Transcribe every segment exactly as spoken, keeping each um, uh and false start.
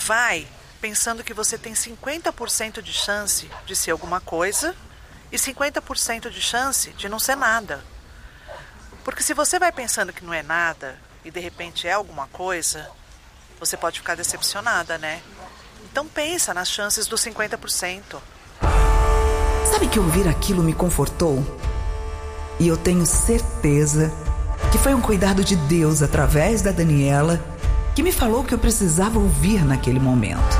Vai pensando que você tem cinquenta por cento de chance de ser alguma coisa e cinquenta por cento de chance de não ser nada. Porque se você vai pensando que não é nada e de repente é alguma coisa, você pode ficar decepcionada, né? Então pensa nas chances dos cinquenta por cento. Sabe que ouvir aquilo me confortou? E eu tenho certeza que foi um cuidado de Deus através da Daniela que me falou o que eu precisava ouvir naquele momento.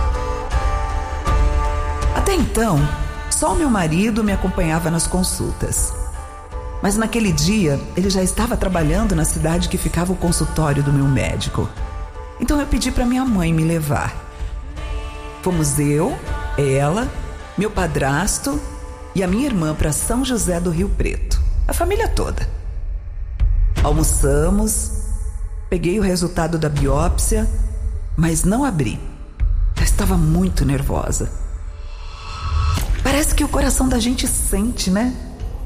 Até então, só o meu marido me acompanhava nas consultas. Mas naquele dia, ele já estava trabalhando na cidade que ficava o consultório do meu médico. Então eu pedi para minha mãe me levar. Fomos eu, ela, meu padrasto e a minha irmã para São José do Rio Preto. A família toda. Almoçamos, peguei o resultado da biópsia, mas não abri. Eu estava muito nervosa. Parece que o coração da gente sente, né?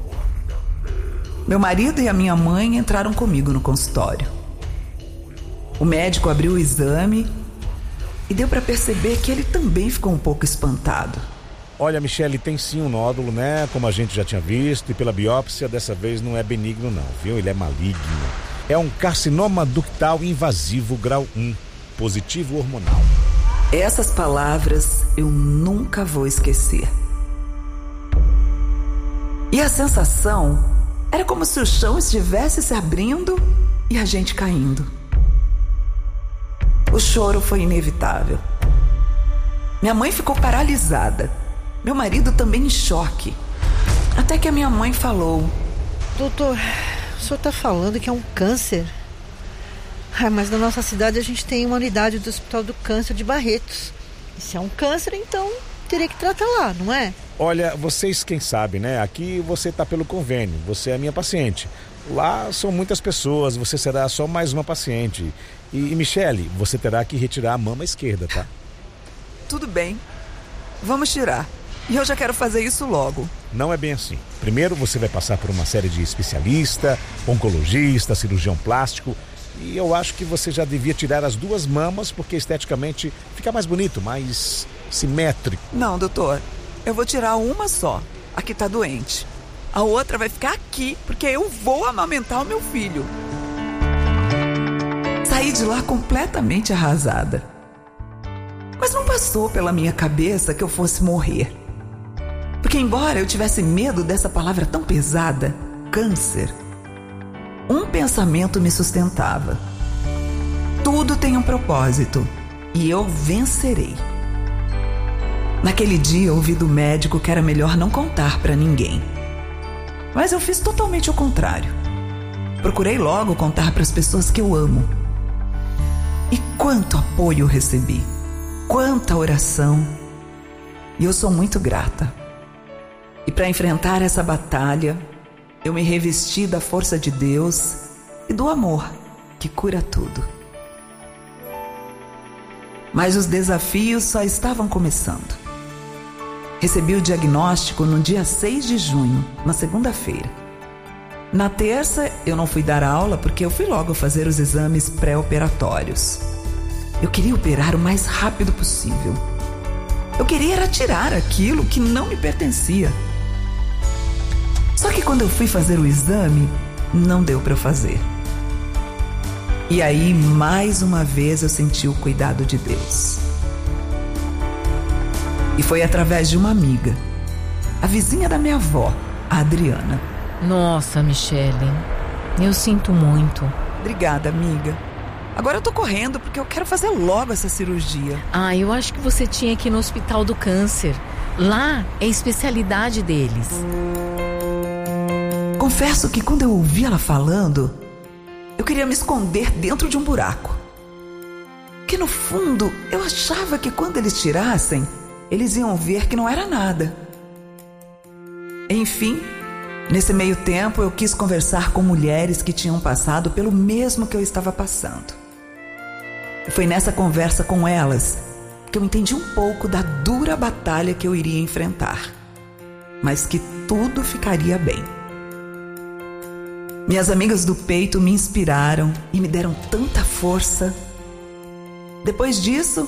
Meu marido e a minha mãe entraram comigo no consultório. O médico abriu o exame e deu para perceber que ele também ficou um pouco espantado. Olha, Michele, tem sim um nódulo, né? Como a gente já tinha visto, e pela biópsia dessa vez não é benigno não, viu? Ele é maligno. É um carcinoma ductal invasivo grau um, positivo hormonal. Essas palavras eu nunca vou esquecer. E a sensação era como se o chão estivesse se abrindo e a gente caindo. O choro foi inevitável. Minha mãe ficou paralisada. Meu marido também em choque. Até que a minha mãe falou: Doutor, o senhor está falando que é um câncer? Ah, mas na nossa cidade a gente tem uma unidade do Hospital do Câncer de Barretos. E se é um câncer, então teria que tratar lá, não é? Olha, vocês quem sabe, né? Aqui você está pelo convênio, você é minha paciente. Lá são muitas pessoas, você será só mais uma paciente. E, e Michele, você terá que retirar a mama esquerda, tá? Tudo bem, vamos tirar. E eu já quero fazer isso logo. Não é bem assim. Primeiro você vai passar por uma série de especialista, oncologista, cirurgião plástico. E eu acho que você já devia tirar as duas mamas, porque esteticamente fica mais bonito, mais simétrico. Não, doutor, eu vou tirar uma só, a que tá doente. A outra vai ficar aqui, porque eu vou amamentar o meu filho. Saí de lá completamente arrasada. Mas não passou pela minha cabeça que eu fosse morrer. Porque embora eu tivesse medo dessa palavra tão pesada, câncer, um pensamento me sustentava. Tudo tem um propósito e eu vencerei. Naquele dia eu ouvi do médico que era melhor não contar para ninguém. Mas eu fiz totalmente o contrário. Procurei logo contar para as pessoas que eu amo. E quanto apoio eu recebi, quanta oração. E eu sou muito grata. E para enfrentar essa batalha, eu me revesti da força de Deus e do amor que cura tudo. Mas os desafios só estavam começando. Recebi o diagnóstico no dia seis de junho, uma segunda-feira. Na terça, eu não fui dar aula porque eu fui logo fazer os exames pré-operatórios. Eu queria operar o mais rápido possível. Eu queria era tirar aquilo que não me pertencia. Só que quando eu fui fazer o exame, não deu para eu fazer. E aí, mais uma vez, eu senti o cuidado de Deus. E foi através de uma amiga, a vizinha da minha avó, a Adriana. Nossa, Michele, eu sinto muito. Obrigada, amiga. Agora eu tô correndo porque eu quero fazer logo essa cirurgia. Ah, eu acho que você tinha que ir no Hospital do Câncer. Lá é a especialidade deles. Confesso que quando eu ouvi ela falando, eu queria me esconder dentro de um buraco. Que no fundo, eu achava que quando eles tirassem, eles iam ver que não era nada. Enfim, nesse meio tempo eu quis conversar com mulheres que tinham passado pelo mesmo que eu estava passando. E foi nessa conversa com elas que eu entendi um pouco da dura batalha que eu iria enfrentar, mas que tudo ficaria bem. Minhas amigas do peito me inspiraram e me deram tanta força. Depois disso,